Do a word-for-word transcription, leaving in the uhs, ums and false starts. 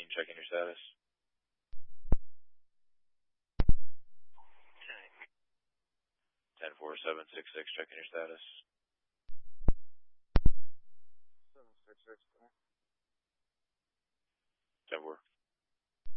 thirteen, checking your status. ten four seven six six, checking your status. seven six six. ten four.